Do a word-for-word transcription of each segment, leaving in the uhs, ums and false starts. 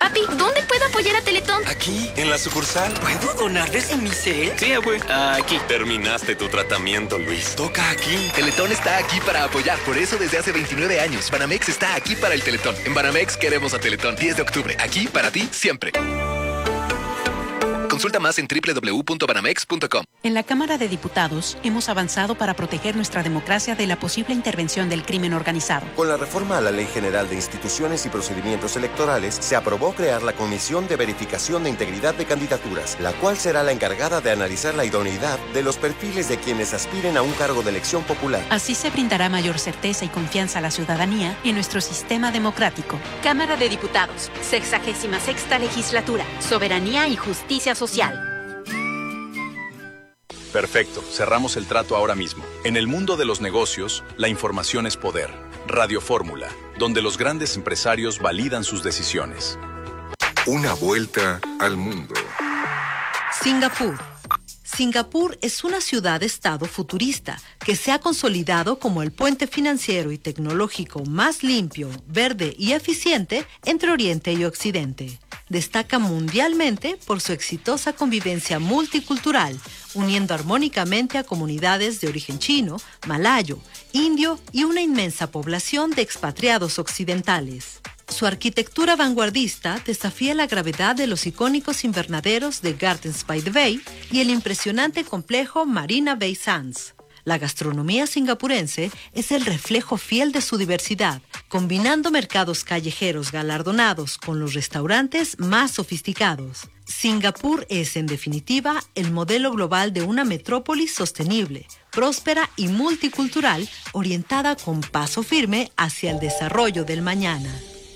Papi, ¿dónde puedo apoyar a Teletón? Aquí, en la sucursal. ¿Puedo donar desde mi cel? Sí, abue. Aquí. Terminaste tu tratamiento, Luis. Toca aquí. Teletón está aquí para apoyar. Por eso desde hace veintinueve años. Banamex está aquí para el Teletón. En Banamex queremos a Teletón. diez de octubre. Aquí para ti siempre. Consulta más en doble u doble u doble u punto banamex punto com. En la Cámara de Diputados hemos avanzado para proteger nuestra democracia de la posible intervención del crimen organizado. Con la reforma a la Ley General de Instituciones y Procedimientos Electorales, se aprobó crear la Comisión de Verificación de Integridad de Candidaturas, la cual será la encargada de analizar la idoneidad de los perfiles de quienes aspiren a un cargo de elección popular. Así se brindará mayor certeza y confianza a la ciudadanía en nuestro sistema democrático. Cámara de Diputados, sexagésima sexta legislatura, soberanía y justicia social. Perfecto, cerramos el trato ahora mismo. En el mundo de los negocios, la información es poder. Radio Fórmula, donde los grandes empresarios validan sus decisiones. Una vuelta al mundo. Singapur. Singapur es una ciudad-estado futurista que se ha consolidado como el puente financiero y tecnológico más limpio, verde y eficiente entre Oriente y Occidente. Destaca mundialmente por su exitosa convivencia multicultural, uniendo armónicamente a comunidades de origen chino, malayo, indio y una inmensa población de expatriados occidentales. Su arquitectura vanguardista desafía la gravedad de los icónicos invernaderos de Gardens by the Bay y el impresionante complejo Marina Bay Sands. La gastronomía singapurense es el reflejo fiel de su diversidad, combinando mercados callejeros galardonados con los restaurantes más sofisticados. Singapur es, en definitiva, el modelo global de una metrópolis sostenible, próspera y multicultural, orientada con paso firme hacia el desarrollo del mañana.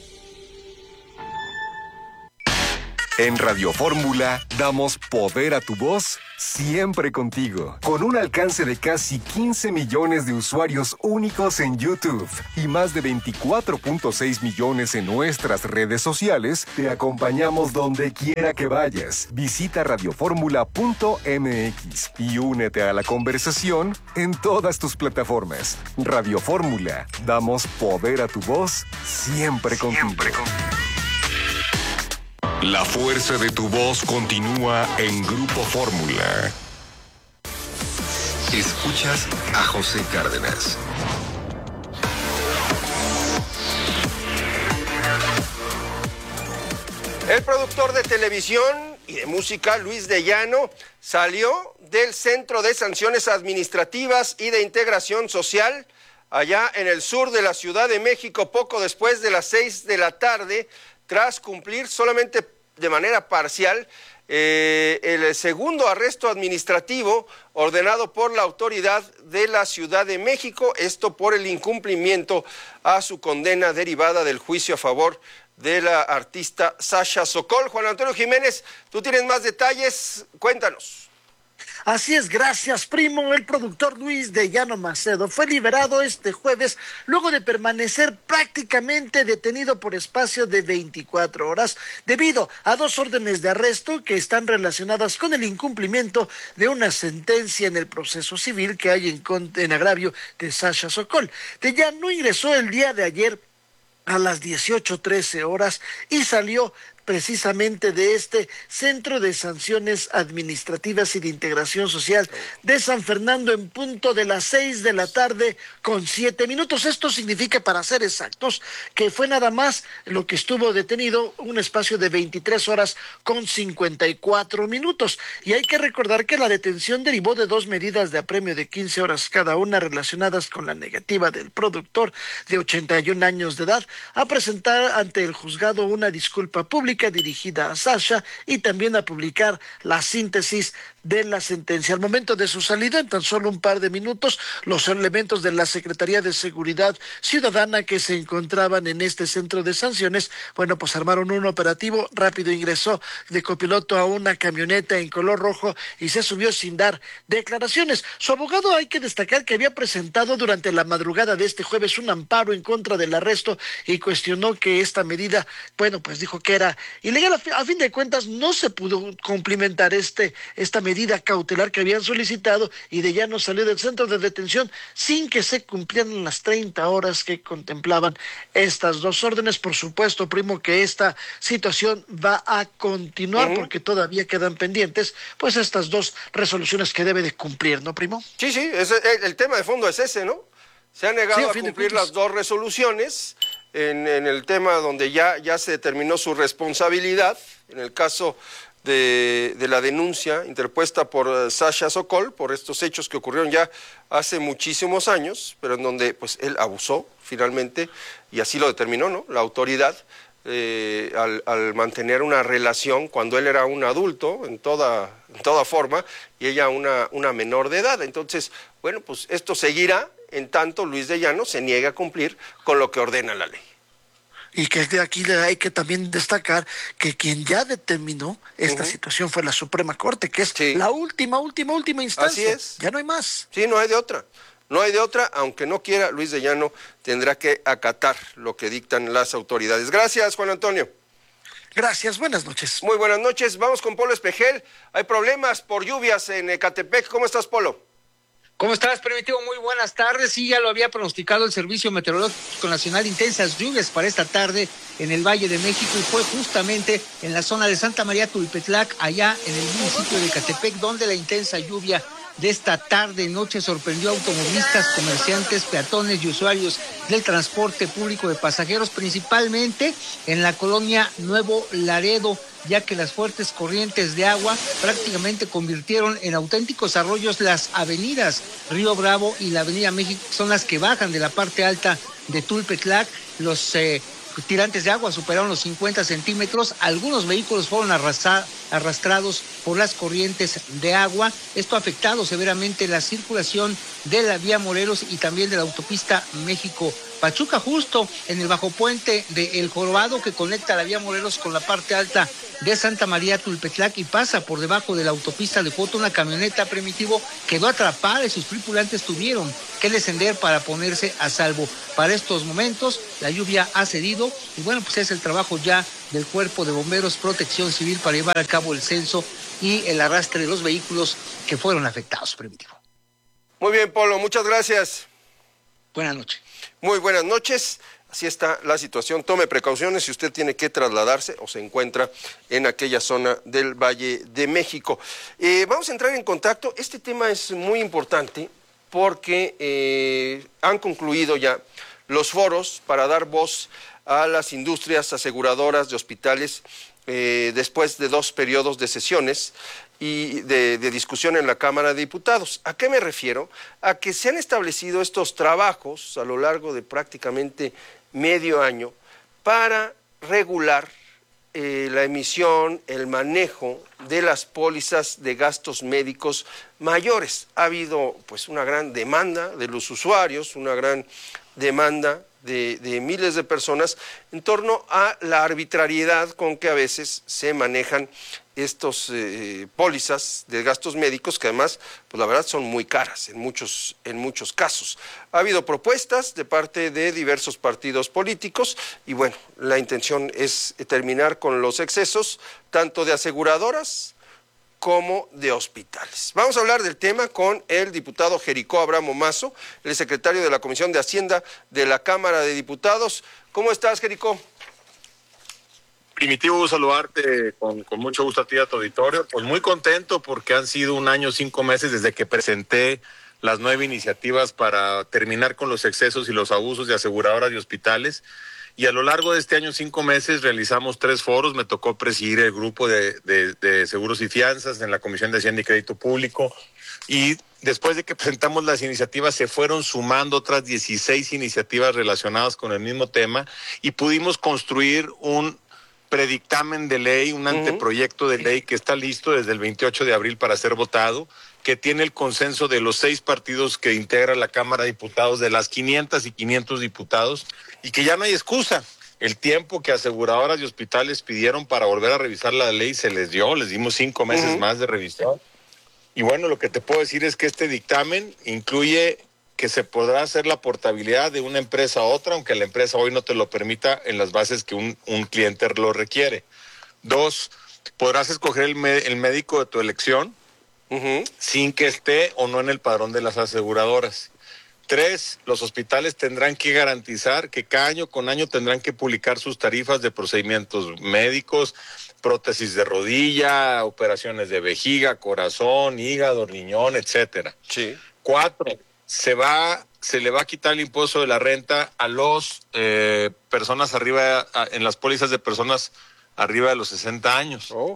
En Radio Fórmula damos poder a tu voz siempre contigo. Con un alcance de casi quince millones de usuarios únicos en YouTube y más de veinticuatro punto seis millones en nuestras redes sociales, te acompañamos donde quiera que vayas. Visita radioformula punto m x y únete a la conversación en todas tus plataformas. Radio Fórmula, damos poder a tu voz siempre contigo. Siempre contigo. La fuerza de tu voz continúa en Grupo Fórmula. Escuchas a José Cárdenas. El productor de televisión y de música, Luis de Llano, salió del Centro de Sanciones Administrativas y de Integración Social allá en el sur de la Ciudad de México poco después de las seis de la tarde, tras cumplir solamente de manera parcial eh, el segundo arresto administrativo ordenado por la autoridad de la Ciudad de México, esto por el incumplimiento a su condena derivada del juicio a favor de la artista Sasha Sokol. Juan Antonio Jiménez, tú tienes más detalles, cuéntanos. Así es, gracias, primo. El productor Luis de Llano Macedo fue liberado este jueves luego de permanecer prácticamente detenido por espacio de veinticuatro horas debido a dos órdenes de arresto que están relacionadas con el incumplimiento de una sentencia en el proceso civil que hay en, en agravio de Sasha Sokol. De Llano ingresó el día de ayer a las dieciocho trece horas y salió precisamente de este Centro de Sanciones Administrativas y de Integración Social de San Fernando en punto de las seis de la tarde con siete minutos. Esto significa, para ser exactos, que fue nada más lo que estuvo detenido, un espacio de veintitrés horas con cincuenta y cuatro minutos. Y hay que recordar que la detención derivó de dos medidas de apremio de quince horas cada una relacionadas con la negativa del productor de ochenta y un años de edad a presentar ante el juzgado una disculpa pública dirigida a Sasha y también a publicar la síntesis de la sentencia. Al momento de su salida, en tan solo un par de minutos, los elementos de la Secretaría de Seguridad Ciudadana que se encontraban en este centro de sanciones, bueno, pues armaron un operativo, rápido ingresó de copiloto a una camioneta en color rojo y se subió sin dar declaraciones. Su abogado, hay que destacar que había presentado durante la madrugada de este jueves un amparo en contra del arresto y cuestionó que esta medida, bueno, pues dijo que era ilegal. A fin, a fin de cuentas, no se pudo cumplimentar este, esta medida cautelar que habían solicitado, y de Llano salió del centro de detención sin que se cumplieran las treinta horas que contemplaban estas dos órdenes. Por supuesto, primo, que esta situación va a continuar uh-huh. porque todavía quedan pendientes pues estas dos resoluciones que debe de cumplir, ¿no, primo? Sí, sí, ese, el, el tema de fondo es ese, ¿no? Se han negado sí, a, a cumplir las dos resoluciones en, en el tema donde ya, ya se determinó su responsabilidad, en el caso de, de la denuncia interpuesta por uh, Sasha Sokol por estos hechos que ocurrieron ya hace muchísimos años, pero en donde pues él abusó finalmente, y así lo determinó, ¿no?, la autoridad, eh, al, al mantener una relación cuando él era un adulto en toda, en toda forma y ella una, una menor de edad. Entonces, bueno, pues esto seguirá en tanto Luis de Llano se niega a cumplir con lo que ordena la ley. Y que de aquí hay que también destacar que quien ya determinó esta uh-huh. situación fue la Suprema Corte, que es sí. la última, última, última instancia. Así es. Ya no hay más. Sí, no hay de otra. No hay de otra, aunque no quiera, Luis de Llano tendrá que acatar lo que dictan las autoridades. Gracias, Juan Antonio. Gracias, buenas noches. Muy buenas noches. Vamos con Polo Espejel. Hay problemas por lluvias en Ecatepec. ¿Cómo estás, Polo? ¿Cómo estás, Primitivo? Muy buenas tardes. Sí, ya lo había pronosticado el Servicio Meteorológico Nacional, intensas lluvias para esta tarde en el Valle de México, y fue justamente en la zona de Santa María Tulpetlac, allá en el municipio de Ecatepec, donde la intensa lluvia de esta tarde y noche sorprendió a automovilistas, comerciantes, peatones y usuarios del transporte público de pasajeros, principalmente en la colonia Nuevo Laredo, ya que las fuertes corrientes de agua prácticamente convirtieron en auténticos arroyos las avenidas Río Bravo y la Avenida México, son las que bajan de la parte alta de Tulpetlac. Los eh, tirantes de agua superaron los cincuenta centímetros, algunos vehículos fueron arrastra- arrastrados por las corrientes de agua. Esto ha afectado severamente la circulación de la vía Morelos y también de la autopista México-Pachuca, justo en el bajo puente de El Jorobado, que conecta la vía Morelos con la parte alta de Santa María Tulpetlac y pasa por debajo de la autopista de Joto. Una camioneta, Primitivo, quedó atrapada y sus tripulantes tuvieron que descender para ponerse a salvo. Para estos momentos la lluvia ha cedido y bueno, pues es el trabajo ya del Cuerpo de Bomberos, Protección Civil, para llevar a cabo el censo y el arrastre de los vehículos que fueron afectados, Primitivo. Muy bien, Polo, muchas gracias. Buenas noches. Muy buenas noches. Así está la situación. Tome precauciones si usted tiene que trasladarse o se encuentra en aquella zona del Valle de México. Eh, vamos a entrar en contacto. Este tema es muy importante porque eh, han concluido ya los foros para dar voz a las industrias aseguradoras de hospitales eh, después de dos periodos de sesiones y de, de discusión en la Cámara de Diputados. ¿A qué me refiero? A que se han establecido estos trabajos a lo largo de prácticamente medio año para regular eh, la emisión, el manejo de las pólizas de gastos médicos mayores. Ha habido pues una gran demanda de los usuarios, una gran demanda de, de miles de personas en torno a la arbitrariedad con que a veces se manejan estos eh, pólizas de gastos médicos, que además, pues la verdad son muy caras en muchos, en muchos casos. Ha habido propuestas de parte de diversos partidos políticos y bueno, la intención es terminar con los excesos tanto de aseguradoras como de hospitales. Vamos a hablar del tema con el diputado Jericó Abramo Mazo, el secretario de la Comisión de Hacienda de la Cámara de Diputados. ¿Cómo estás, Jericó? Primitivo, saludarte con, con mucho gusto a ti y a tu auditorio. Pues muy contento porque han sido un año, cinco meses desde que presenté las nueve iniciativas para terminar con los excesos y los abusos de aseguradoras y hospitales. Y a lo largo de este año, cinco meses, realizamos tres foros. Me tocó presidir el grupo de, de, de seguros y fianzas en la Comisión de Hacienda y Crédito Público. Y después de que presentamos las iniciativas, se fueron sumando otras dieciséis iniciativas relacionadas con el mismo tema y pudimos construir un predictamen de ley, un anteproyecto de ley que está listo desde el veintiocho de abril para ser votado, que tiene el consenso de los seis partidos que integra la Cámara de Diputados, de las quinientos y quinientos diputados, y que ya no hay excusa. El tiempo que aseguradoras y hospitales pidieron para volver a revisar la ley se les dio, les dimos cinco meses uh-huh. más de revisión. Y bueno, lo que te puedo decir es que este dictamen incluye que se podrá hacer la portabilidad de una empresa a otra, aunque la empresa hoy no te lo permita en las bases que un, un cliente lo requiere. Dos, podrás escoger el, me- el médico de tu elección uh-huh. sin que esté o no en el padrón de las aseguradoras. Tres, los hospitales tendrán que garantizar que cada año con año tendrán que publicar sus tarifas de procedimientos médicos, prótesis de rodilla, operaciones de vejiga, corazón, hígado, riñón, etcétera. Sí. Cuatro, se va, se le va a quitar el impuesto de la renta a los eh, personas arriba, a, en las pólizas de personas arriba de los sesenta años. Oh.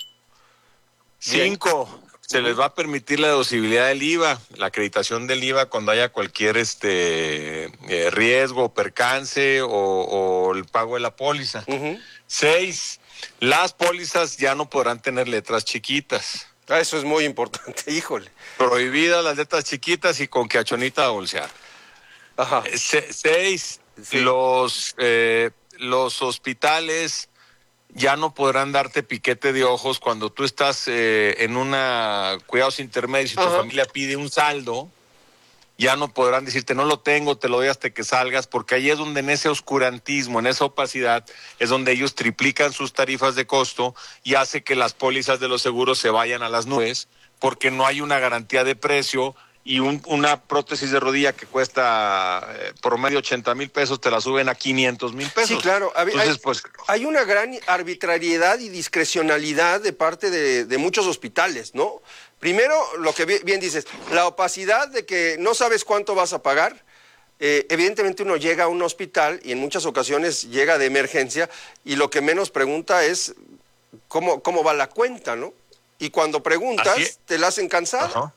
Cinco, se les va a permitir la deducibilidad del I V A, la acreditación del I V A cuando haya cualquier este eh, riesgo, percance o, o el pago de la póliza. Uh-huh. Seis, las pólizas ya no podrán tener letras chiquitas. Ah, eso es muy importante, híjole. Prohibidas las letras chiquitas y con cachonita a bolsear. Ajá. Se, seis, sí. los, eh, los hospitales ya no podrán darte piquete de ojos cuando tú estás eh, en una cuidados intermedios y tu Ajá. familia pide un saldo. Ya no podrán decirte, no lo tengo, te lo doy hasta que salgas, porque ahí es donde en ese oscurantismo, en esa opacidad, es donde ellos triplican sus tarifas de costo y hace que las pólizas de los seguros se vayan a las nubes, porque no hay una garantía de precio y un, una prótesis de rodilla que cuesta eh, promedio ochenta mil pesos, te la suben a quinientos mil pesos. Sí, claro. Entonces, hay, pues, hay una gran arbitrariedad y discrecionalidad de parte de, de muchos hospitales, ¿no? Primero, lo que bien dices, la opacidad de que no sabes cuánto vas a pagar. Eh, evidentemente uno llega a un hospital y en muchas ocasiones llega de emergencia y lo que menos pregunta es cómo, cómo va la cuenta, ¿no? Y cuando preguntas, te la hacen cansada. Ajá.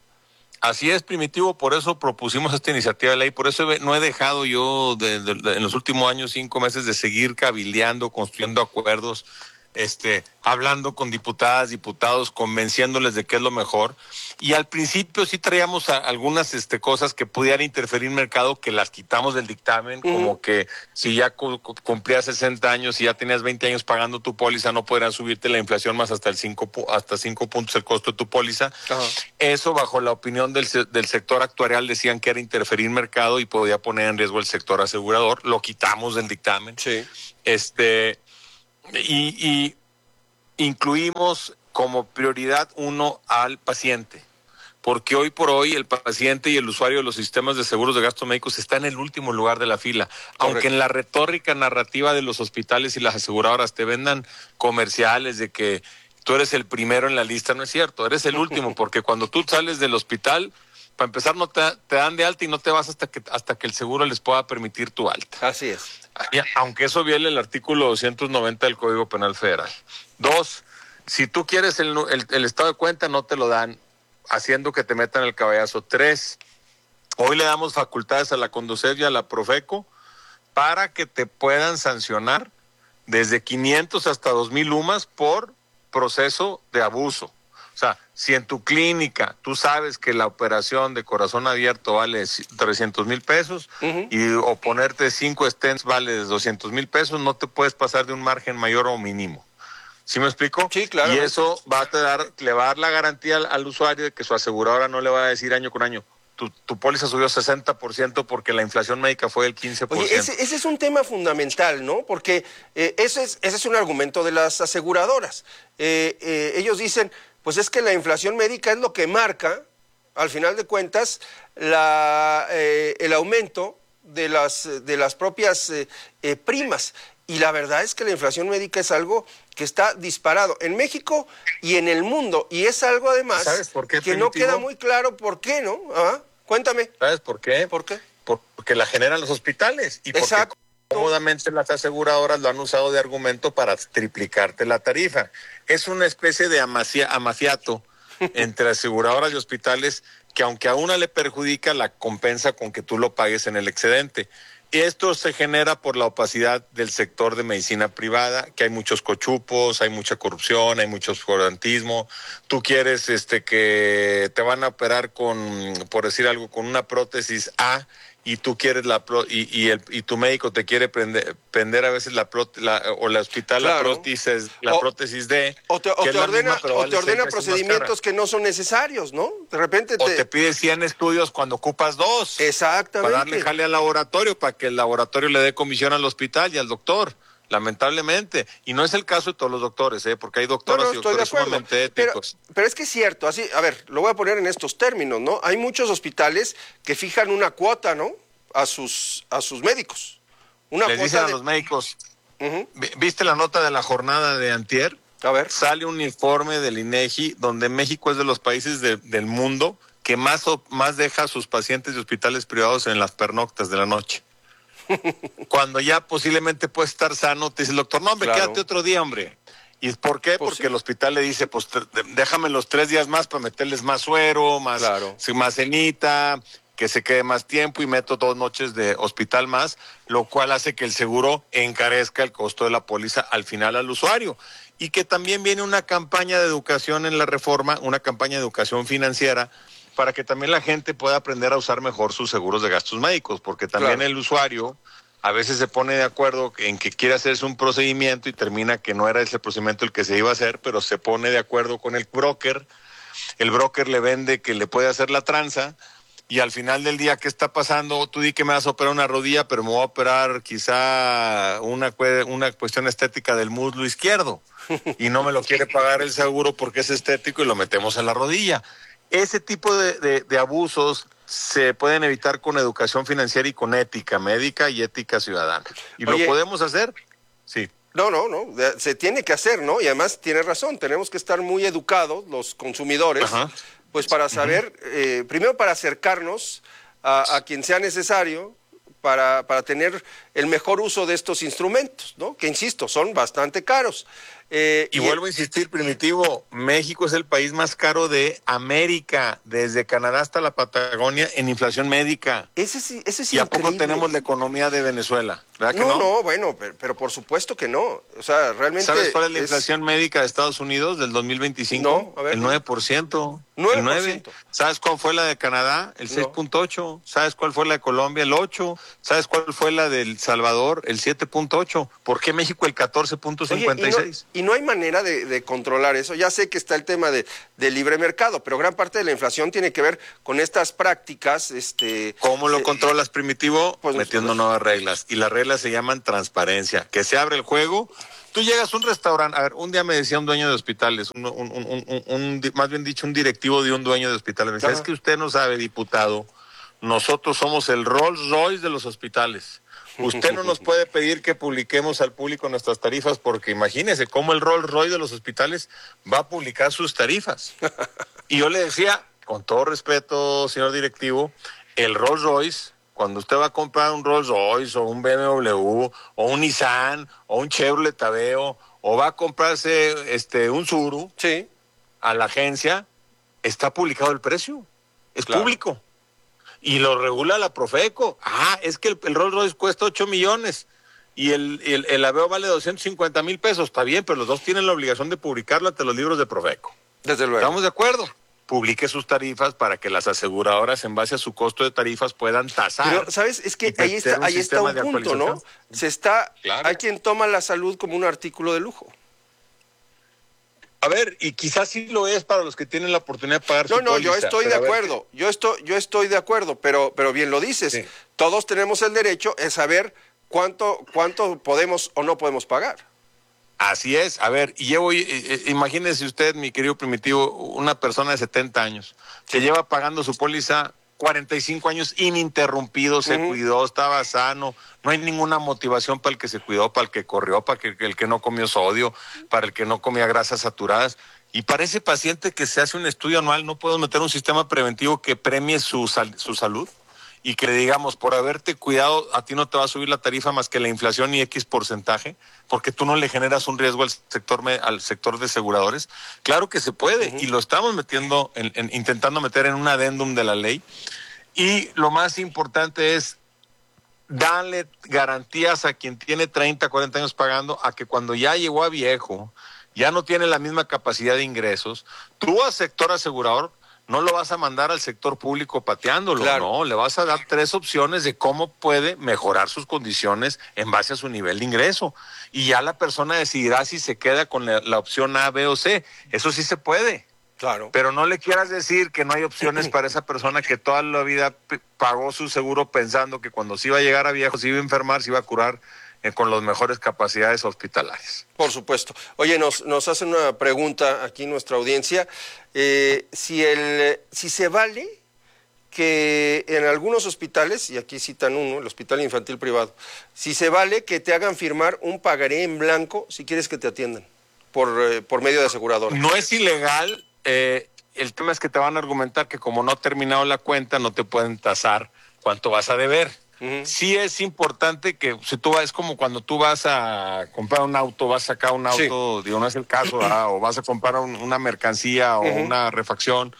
Así es, Primitivo, por eso propusimos esta iniciativa de ley, por eso no he dejado yo de, de, de, en los últimos años, cinco meses, de seguir cabildeando, construyendo acuerdos, este, hablando con diputadas, diputados, convenciéndoles de que es lo mejor. Y al principio sí traíamos a, algunas este, cosas que pudieran interferir en el mercado, que las quitamos del dictamen, uh-huh. como que si ya cu- cumplías sesenta años y ya tenías veinte años pagando tu póliza, no podrán subirte la inflación más hasta el cinco, hasta cinco puntos el costo de tu póliza. Uh-huh. Eso, bajo la opinión del, del sector actuarial, decían que era interferir en el mercado y podía poner en riesgo el sector asegurador. Lo quitamos del dictamen. Sí. Este... Y, y incluimos como prioridad uno al paciente, porque hoy por hoy el paciente y el usuario de los sistemas de seguros de gastos médicos está en el último lugar de la fila. Correcto. Aunque en la retórica narrativa de los hospitales y las aseguradoras te vendan comerciales de que tú eres el primero en la lista, no es cierto, eres el último, porque cuando tú sales del hospital, para empezar no te, te dan de alta y no te vas hasta que, hasta que el seguro les pueda permitir tu alta. Así es. Aunque eso viole el artículo doscientos noventa del Código Penal Federal. Dos, si tú quieres el, el, el estado de cuenta, no te lo dan, haciendo que te metan el caballazo. Tres, hoy le damos facultades a la Conducef y a la Profeco para que te puedan sancionar desde quinientos hasta dos mil U M A S por proceso de abuso. O sea, si en tu clínica tú sabes que la operación de corazón abierto vale trescientos mil pesos uh-huh. y o ponerte cinco stents vale doscientos mil pesos, no te puedes pasar de un margen mayor o mínimo. ¿Sí me explico? Sí, claro. Y eso va a te dar, le va a dar la garantía al, al usuario de que su aseguradora no le va a decir año con año, tu, tu póliza subió sesenta por ciento porque la inflación médica fue del quince por ciento. Oye, ese, ese es un tema fundamental, ¿no? Porque eh, ese, es, ese es un argumento de las aseguradoras. Eh, eh, ellos dicen, pues es que la inflación médica es lo que marca, al final de cuentas, la, eh, el aumento de las, de las propias eh, eh, primas. Y la verdad es que la inflación médica es algo que está disparado en México y en el mundo. Y es algo, además, ¿sabes por qué, que no queda muy claro por qué, ¿no? ¿Ah? Cuéntame. ¿Sabes por qué? ¿Por qué? Porque la generan los hospitales. Y porque Exacto. cómodamente las aseguradoras lo han usado de argumento para triplicarte la tarifa. Es una especie de amacia, amaciato entre aseguradoras y hospitales que, aunque a una le perjudica, la compensa con que tú lo pagues en el excedente. Y esto se genera por la opacidad del sector de medicina privada, que hay muchos cochupos, hay mucha corrupción, hay mucho oscurantismo. Tú quieres este que te van a operar con, por decir algo, con una prótesis A, y tú quieres la pro, y, y, el, y tu médico te quiere prender, prender a veces la, pro, la o el hospital claro. la prótesis la o, prótesis D o te, o te ordena, misma, o te ordena procedimientos que no son necesarios, ¿no? De repente te... o te pide cien estudios cuando ocupas dos. Exactamente. Para darle jale al laboratorio, para que el laboratorio le dé comisión al hospital y al doctor. Lamentablemente, y no es el caso de todos los doctores, ¿eh? Porque hay doctores no, no, y doctores sumamente éticos. Pero, pero es que es cierto, así, a ver, lo voy a poner en estos términos, ¿no? Hay muchos hospitales que fijan una cuota, ¿no? A sus, a sus médicos. Una Les cuota dicen de... a los médicos, uh-huh. ¿viste la nota de la jornada de antier? A ver. Sale un informe del INEGI donde México es de los países de, del mundo que más, más deja a sus pacientes de hospitales privados en las pernoctas de la noche. Cuando ya posiblemente puede estar sano, te dice el doctor, no, hombre, claro. quédate otro día, hombre. ¿Y por qué? Pues Porque sí. el hospital le dice, pues déjame los tres días más para meterles más suero, más, claro. más cenita, que se quede más tiempo y meto dos noches de hospital más, lo cual hace que el seguro encarezca el costo de la póliza al final al usuario. Y que también viene una campaña de educación en la reforma, una campaña de educación financiera, para que también la gente pueda aprender a usar mejor sus seguros de gastos médicos, porque también claro. el usuario a veces se pone de acuerdo en que quiere hacerse un procedimiento y termina que no era ese procedimiento el que se iba a hacer, pero se pone de acuerdo con el broker, el broker le vende que le puede hacer la tranza, y al final del día, ¿qué está pasando? Tú di que me vas a operar una rodilla, pero me voy a operar quizá una, una cuestión estética del muslo izquierdo, y no me lo quiere pagar el seguro porque es estético y lo metemos en la rodilla. Ese tipo de, de, de abusos se pueden evitar con educación financiera y con ética médica y ética ciudadana. ¿Y Oye, lo podemos hacer? Sí. No, no, no, se tiene que hacer, ¿no? Y además tiene razón, tenemos que estar muy educados los consumidores, Ajá. pues para saber, uh-huh. eh, primero para acercarnos a, a quien sea necesario, para, para tener el mejor uso de estos instrumentos, ¿no? Que insisto, son bastante caros. Eh, y, y vuelvo a insistir, Primitivo, México es el país más caro de América, desde Canadá hasta la Patagonia, en inflación médica. Ese sí, ese sí. ¿Y a poco tenemos la economía de Venezuela? ¿Verdad que no, no? No, bueno, pero, pero por supuesto que no. O sea, realmente... ¿Sabes cuál es la inflación es... médica de Estados Unidos del dos mil veinticinco? No, a ver. El nueve por ciento. nueve por ciento. El nueve por ciento. ¿Sabes cuál fue la de Canadá? El seis punto ocho. No. ¿Sabes cuál fue la de Colombia? El ocho. ¿Sabes cuál fue la de El Salvador? El siete punto ocho. ¿Por qué México el catorce punto cincuenta y seis? Y, no, y no hay manera de, de controlar eso. Ya sé que está el tema de, de libre mercado, pero gran parte de la inflación tiene que ver con estas prácticas. Este, ¿Cómo lo eh, controlas, Primitivo? Pues, metiendo pues, nuevas reglas. Y las reglas se llaman transparencia. Que se abre el juego. Tú llegas a un restaurante, a ver, un día me decía un dueño de hospitales, un, un, un, un, un, más bien dicho, un directivo de un dueño de hospitales, me decía, Ajá. es que usted no sabe, diputado, nosotros somos el Rolls Royce de los hospitales. Usted no nos puede pedir que publiquemos al público nuestras tarifas, porque imagínese cómo el Rolls Royce de los hospitales va a publicar sus tarifas. Y yo le decía, con todo respeto, señor directivo, el Rolls Royce... Cuando usted va a comprar un Rolls Royce o un B M W o un Nissan o un Chevrolet Aveo o va a comprarse este un Tsuru sí. a la agencia, está publicado el precio, es claro. público y lo regula la Profeco. Ah, es que el, el Rolls Royce cuesta ocho millones y el, el, el Aveo vale doscientos cincuenta mil pesos, está bien, pero los dos tienen la obligación de publicarlo ante los libros de Profeco. Desde luego. ¿Estamos de acuerdo? Publique sus tarifas para que las aseguradoras, en base a su costo de tarifas, puedan tasar. Pero, ¿sabes? Es que ahí está, ahí está un punto, ¿no? Se está, claro. Hay quien toma la salud como un artículo de lujo. A ver, y quizás sí lo es para los que tienen la oportunidad de pagar no, su No, no, póliza, yo estoy de acuerdo, ver, yo estoy, yo estoy de acuerdo, pero, pero bien lo dices, sí. Todos tenemos el derecho de saber cuánto, cuánto podemos o no podemos pagar. Así es, a ver, y llevo, imagínese usted, mi querido Primitivo, una persona de setenta años, que lleva pagando su póliza cuarenta y cinco años ininterrumpido, se uh-huh. cuidó, estaba sano, no hay ninguna motivación para el que se cuidó, para el que corrió, para el que, el que no comió sodio, para el que no comía grasas saturadas. Y para ese paciente que se hace un estudio anual, ¿no podemos meter un sistema preventivo que premie su, sal, su salud? Y que le digamos, por haberte cuidado, a ti no te va a subir la tarifa más que la inflación y X porcentaje, porque tú no le generas un riesgo al sector al sector de aseguradores. Claro que se puede, uh-huh. y lo estamos metiendo, en, en, intentando meter en un adendum de la ley. Y lo más importante es darle garantías a quien tiene treinta, cuarenta años pagando, a que cuando ya llegó a viejo, ya no tiene la misma capacidad de ingresos, tú al sector asegurador no lo vas a mandar al sector público pateándolo, Claro. no, le vas a dar tres opciones de cómo puede mejorar sus condiciones en base a su nivel de ingreso. Y ya la persona decidirá si se queda con la, la opción A, B o C. Eso sí se puede. Claro. Pero no le quieras decir que no hay opciones para esa persona que toda la vida p- pagó su seguro pensando que cuando se iba a llegar a viejo, se iba a enfermar, se iba a curar eh, con las mejores capacidades hospitalarias. Por supuesto. Oye, nos, nos hacen una pregunta aquí nuestra audiencia. Eh, si, el, si se vale que en algunos hospitales, y aquí citan uno, el Hospital Infantil Privado, si se vale que te hagan firmar un pagaré en blanco si quieres que te atiendan por, eh, por medio de aseguradora. No es ilegal. Eh, el tema es que te van a argumentar que como no ha terminado la cuenta, no te pueden tasar cuánto vas a deber. Uh-huh. Sí es importante que si tú vas, es como cuando tú vas a comprar un auto, vas a sacar un auto, sí. digo, no es el caso, ¿verdad? O vas a comprar un, una mercancía o uh-huh. una refacción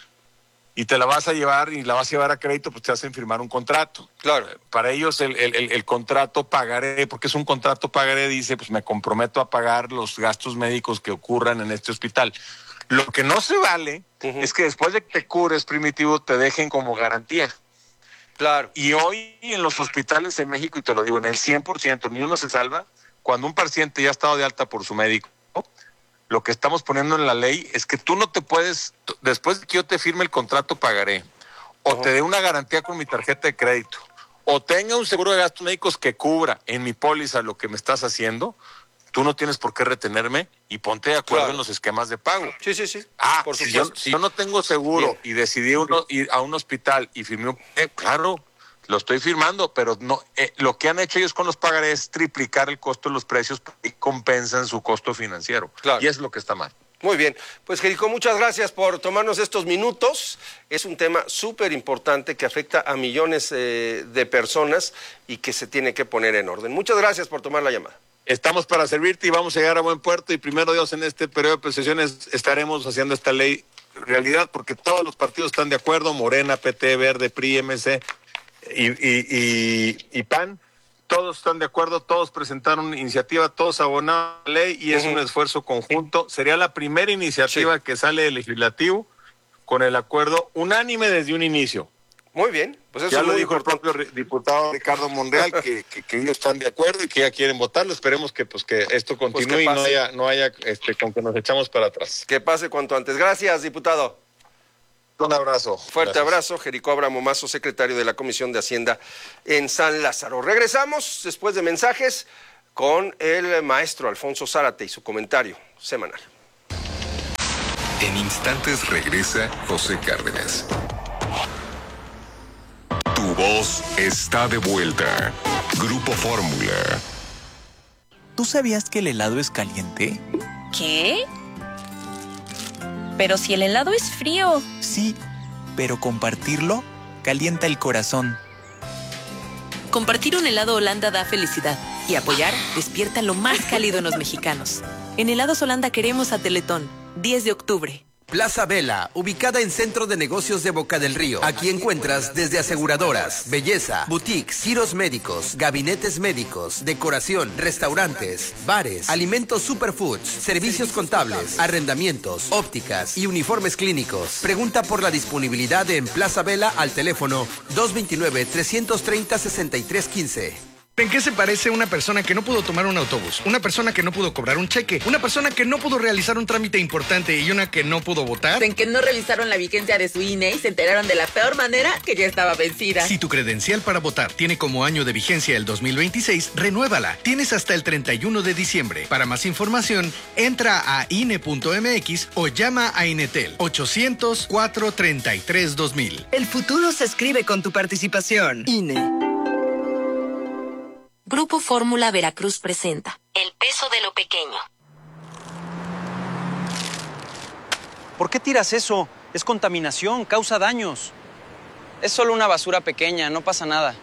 y te la vas a llevar y la vas a llevar a crédito, pues te hacen firmar un contrato. Claro. Para ellos el, el, el, el contrato pagaré, porque es un contrato pagaré, dice, pues me comprometo a pagar los gastos médicos que ocurran en este hospital. Lo que no se vale uh-huh. es que después de que te cures, Primitivo, te dejen como garantía. Claro. Y hoy en los hospitales en México, y te lo digo, en el cien por ciento, ni uno se salva, cuando un paciente ya ha estado de alta por su médico, lo que estamos poniendo en la ley es que tú no te puedes, después de que yo te firme el contrato pagaré, o uh-huh. te dé una garantía con mi tarjeta de crédito, o tenga un seguro de gastos médicos que cubra en mi póliza lo que me estás haciendo, tú no tienes por qué retenerme y ponte de acuerdo claro. en los esquemas de pago. Sí, sí, sí. Ah, por si, supuesto. Yo, si yo no tengo seguro Bien. y decidí uno, ir a un hospital y firmé un... Eh, claro, lo estoy firmando, pero no eh, lo que han hecho ellos con los pagarés es triplicar el costo de los precios y compensan su costo financiero. Claro. Y es lo que está mal. Muy bien. Pues, Jericó, muchas gracias por tomarnos estos minutos. Es un tema súper importante que afecta a millones eh, de personas y que se tiene que poner en orden. Muchas gracias por tomar la llamada. Estamos para servirte y vamos a llegar a buen puerto y primero Dios en este periodo de sesiones estaremos haciendo esta ley realidad porque todos los partidos están de acuerdo, Morena, P T, Verde, P R I, M C y, y, y, y P A N, todos están de acuerdo, todos presentaron iniciativa, todos abonaron la ley y es uh-huh. un esfuerzo conjunto. Sería la primera iniciativa sí. que sale del legislativo con el acuerdo unánime desde un inicio. Muy bien. Pues eso ya es lo muy dijo importante. el propio Diputado Ricardo Monreal que, que, que ellos están de acuerdo y que ya quieren votarlo. Esperemos que pues que esto continúe pues que y no haya, no haya este, con que nos echamos para atrás. Que pase cuanto antes. Gracias, diputado. Un abrazo. Fuerte Gracias. abrazo, Jericó Abramo Mazo, secretario de la Comisión de Hacienda en San Lázaro. Regresamos después de mensajes con el maestro Alfonso Zárate y su comentario semanal. En instantes regresa José Cárdenas. Tu voz está de vuelta. Grupo Fórmula. ¿Tú sabías que el helado es caliente? ¿Qué? Pero si el helado es frío. Sí, pero compartirlo calienta el corazón. Compartir un helado Holanda da felicidad y apoyar despierta lo más cálido en los mexicanos. En Helados Holanda queremos a Teletón, diez de octubre. Plaza Vela, ubicada en Centro de Negocios de Boca del Río. Aquí encuentras desde aseguradoras, belleza, boutiques, giros médicos, gabinetes médicos, decoración, restaurantes, bares, alimentos superfoods, servicios contables, arrendamientos, ópticas y uniformes clínicos. Pregunta por la disponibilidad en Plaza Vela al teléfono dos dos nueve, tres tres cero, seis tres uno cinco. ¿En qué se parece una persona que no pudo tomar un autobús? Una persona que no pudo cobrar un cheque, una persona que no pudo realizar un trámite importante y una que no pudo votar. En que no revisaron la vigencia de su I N E y se enteraron de la peor manera que ya estaba vencida. Si tu credencial para votar tiene como año de vigencia el dos mil veintiséis, renuévala. Tienes hasta el treinta y uno de diciembre. Para más información, entra a I N E punto M X o llama a Inetel ochocientos, cuatro treinta y tres, dos mil. El futuro se escribe con tu participación. I N E. Grupo Fórmula Veracruz presenta El peso de lo pequeño. ¿Por qué tiras eso? Es contaminación, causa daños. Es solo una basura pequeña, no pasa nada.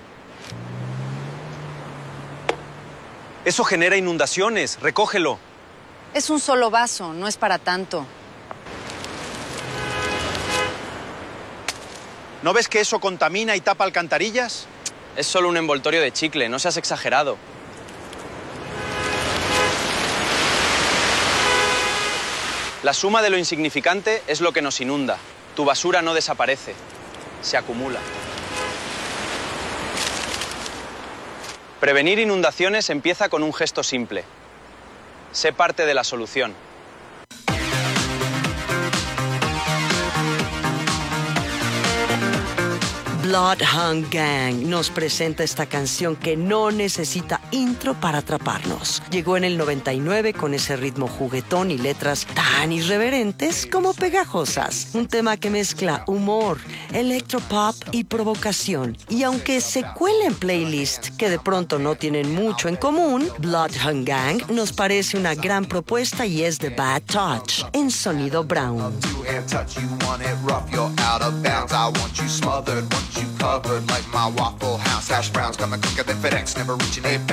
Eso genera inundaciones, recógelo. Es un solo vaso, no es para tanto. ¿No ves que eso contamina y tapa alcantarillas? Es solo un envoltorio de chicle, no seas exagerado. La suma de lo insignificante es lo que nos inunda. Tu Tu basura no desaparece, se acumula. Prevenir inundaciones empieza con un gesto simple. Sé parte de la solución. Bloodhound Gang nos presenta esta canción que no necesita intro para atraparnos. Llegó en el noventa y nueve con ese ritmo juguetón y letras tan irreverentes como pegajosas. Un tema que mezcla humor, electropop y provocación. Y aunque se cuela en playlists que de pronto no tienen mucho en común, Bloodhound Gang nos parece una gran propuesta y es The Bad Touch en sonido Brown. You covered like my Waffle House. Hash browns coming quicker than FedEx, never reaching a